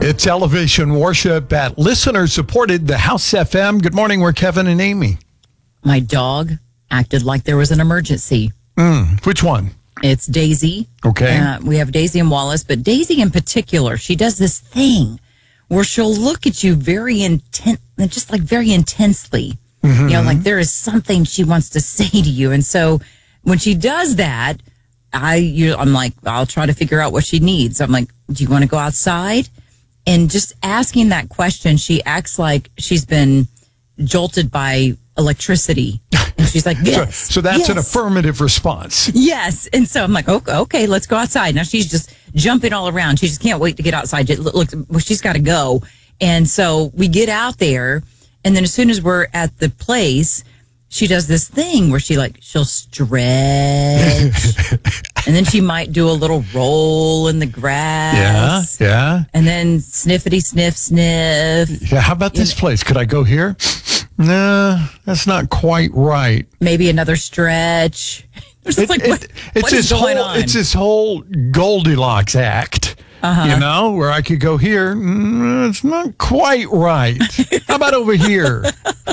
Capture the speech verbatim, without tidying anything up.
It's Elevation Worship at listener-supported The House F M. Good morning, we're Kevin and Amy. My dog acted like there was an emergency. Mm, which one? It's Daisy. Okay. Uh, we have Daisy and Wallace, but Daisy in particular, she does this thing where she'll look at you very intent, just like very intensely. Mm-hmm. You know, like there is something she wants to say to you. And so when she does that, I, you, I'm like, I'll try to figure out what she needs. I'm like, do you want to go outside? And just asking that question, she acts like she's been jolted by electricity. And she's like, yes. So, so that's yes. an affirmative response. Yes. And so I'm like, okay, okay, let's go outside. Now she's just jumping all around. She just can't wait to get outside. Look, well, she's got to go. And so we get out there. And then as soon as we're at the place, she does this thing where she like, she'll stretch. And then she might do a little roll in the grass. Yeah, yeah. And then sniffity sniff sniff. Yeah, how about this place? Could I go here? No, that's not quite right. Maybe another stretch. It's It, like, it, what, it's what this is going whole, on? It's this whole Goldilocks act. Uh-huh. You know, where I could go here. Mm, it's not quite right. How about over here?